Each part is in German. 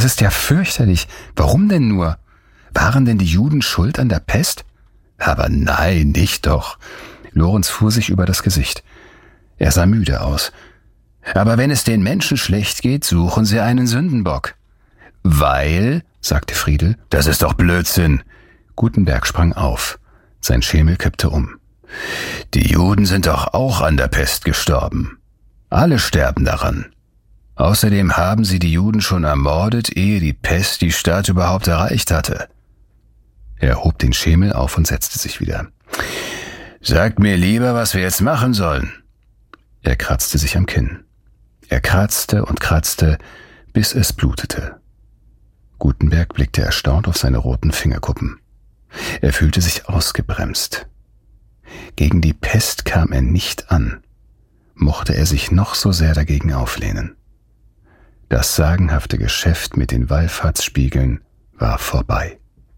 Das ist ja fürchterlich. Warum denn nur? Waren denn die Juden schuld an der Pest? Aber nein, nicht doch. Lorenz fuhr sich über das Gesicht. Er sah müde aus. Aber wenn es den Menschen schlecht geht, suchen sie einen Sündenbock. Weil, sagte Friedel, das ist doch Blödsinn. Gutenberg sprang auf. Sein Schemel kippte um. Die Juden sind doch auch an der Pest gestorben. Alle sterben daran. Außerdem haben sie die Juden schon ermordet, ehe die Pest die Stadt überhaupt erreicht hatte. Er hob den Schemel auf und setzte sich wieder. Sagt mir lieber, was wir jetzt machen sollen. Er kratzte sich am Kinn. Er kratzte und kratzte, bis es blutete. Gutenberg blickte erstaunt auf seine roten Fingerkuppen. Er fühlte sich ausgebremst. Gegen die Pest kam er nicht an, mochte er sich noch so sehr dagegen auflehnen. Das sagenhafte Geschäft mit den Wallfahrtsspiegeln war vorbei.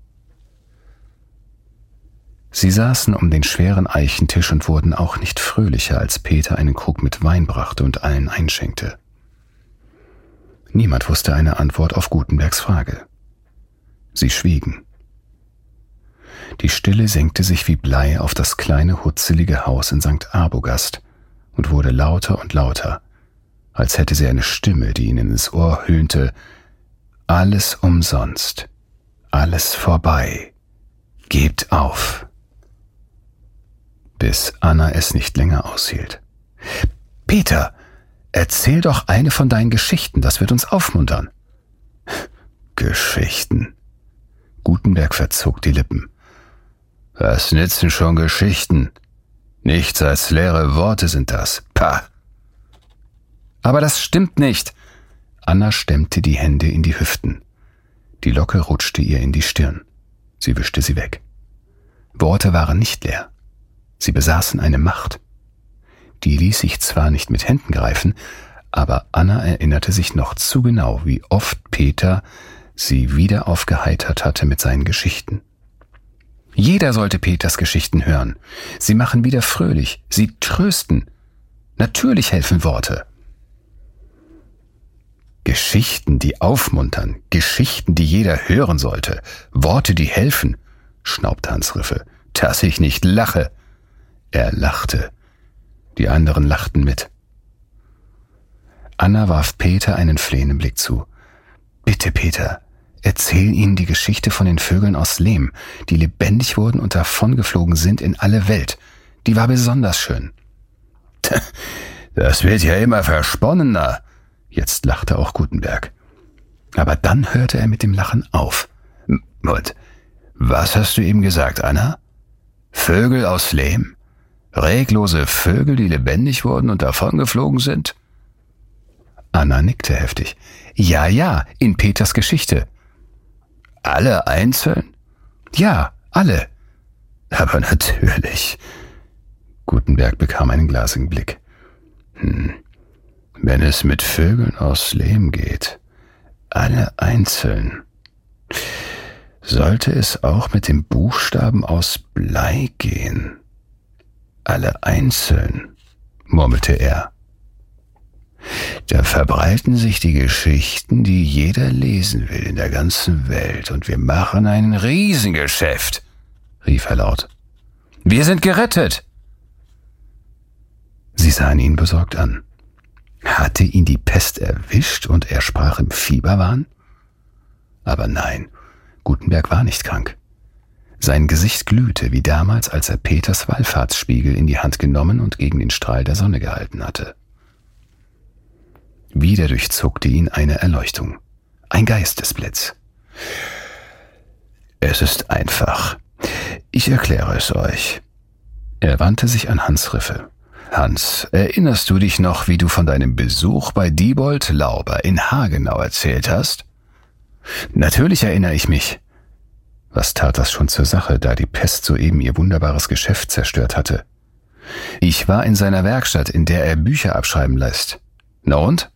Sie saßen um den schweren Eichentisch und wurden auch nicht fröhlicher, als Peter einen Krug mit Wein brachte und allen einschenkte. Niemand wusste eine Antwort auf Gutenbergs Frage. Sie schwiegen. Die Stille senkte sich wie Blei auf das kleine, hutzelige Haus in St. Arbogast und wurde lauter und lauter, als hätte sie eine Stimme, die ihnen ins Ohr höhnte: Alles umsonst, alles vorbei, gebt auf. Bis Anna es nicht länger aushielt. Peter, erzähl doch eine von deinen Geschichten, das wird uns aufmuntern. Geschichten. Gutenberg verzog die Lippen. Was nützen schon Geschichten? Nichts als leere Worte sind das. Pah! Aber das stimmt nicht. Anna stemmte die Hände in die Hüften. Die Locke rutschte ihr in die Stirn. Sie wischte sie weg. Worte waren nicht leer. Sie besaßen eine Macht. Die ließ sich zwar nicht mit Händen greifen, aber Anna erinnerte sich noch zu genau, wie oft Peter sie wieder aufgeheitert hatte mit seinen Geschichten. Jeder sollte Peters Geschichten hören. Sie machen wieder fröhlich, sie trösten. Natürlich helfen Worte. Geschichten, die aufmuntern, Geschichten, die jeder hören sollte, Worte, die helfen, schnaubte Hans Riffe, dass ich nicht lache. Er lachte. Die anderen lachten mit. Anna warf Peter einen flehenden Blick zu. Bitte, Peter, erzähl ihnen die Geschichte von den Vögeln aus Lehm, die lebendig wurden und davongeflogen sind in alle Welt. Die war besonders schön. Das wird ja immer versponnener. Jetzt lachte auch Gutenberg. Aber dann hörte er mit dem Lachen auf. Und was hast du eben gesagt, Anna? Vögel aus Lehm? Reglose Vögel, die lebendig wurden und davongeflogen sind? Anna nickte heftig. Ja, in Peters Geschichte. Alle einzeln? Ja, alle. Aber natürlich. Gutenberg bekam einen glasigen Blick. Wenn es mit Vögeln aus Lehm geht, alle einzeln, sollte es auch mit dem Buchstaben aus Blei gehen. Alle einzeln, murmelte er. Da verbreiten sich die Geschichten, die jeder lesen will in der ganzen Welt, und wir machen ein Riesengeschäft, rief er laut. Wir sind gerettet! Sie sahen ihn besorgt an. Hatte ihn die Pest erwischt und er sprach im Fieberwahn? Aber nein, Gutenberg war nicht krank. Sein Gesicht glühte wie damals, als er Peters Wallfahrtsspiegel in die Hand genommen und gegen den Strahl der Sonne gehalten hatte. Wieder durchzuckte ihn eine Erleuchtung, ein Geistesblitz. Es ist einfach. Ich erkläre es euch. Er wandte sich an Hans Riffe. Hans, erinnerst du dich noch, wie du von deinem Besuch bei Diebold Lauber in Hagenau erzählt hast? Natürlich erinnere ich mich. Was tat das schon zur Sache, da die Pest soeben ihr wunderbares Geschäft zerstört hatte? Ich war in seiner Werkstatt, in der er Bücher abschreiben lässt. Na und?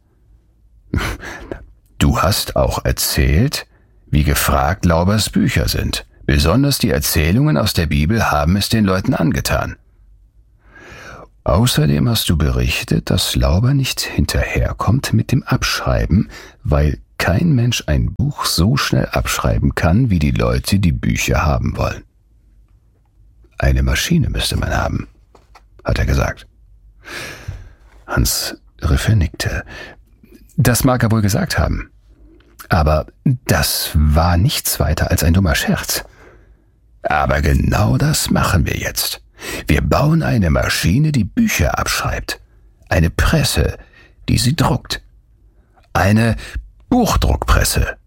Du hast auch erzählt, wie gefragt Laubers Bücher sind. Besonders die Erzählungen aus der Bibel haben es den Leuten angetan. Außerdem hast du berichtet, dass Lauber nicht hinterherkommt mit dem Abschreiben, weil kein Mensch ein Buch so schnell abschreiben kann, wie die Leute die Bücher haben wollen. Eine Maschine müsste man haben, hat er gesagt. Hans Riffe nickte. Das mag er wohl gesagt haben. Aber das war nichts weiter als ein dummer Scherz. Aber genau das machen wir jetzt. Wir bauen eine Maschine, die Bücher abschreibt. Eine Presse, die sie druckt. Eine Buchdruckpresse.